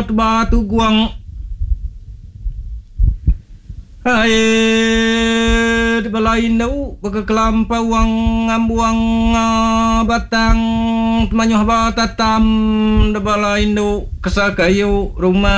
Ot batu guang hai di balain dau baka kelampau wang ambuang batang temanyuh batatam di balain dau kesakayu rumah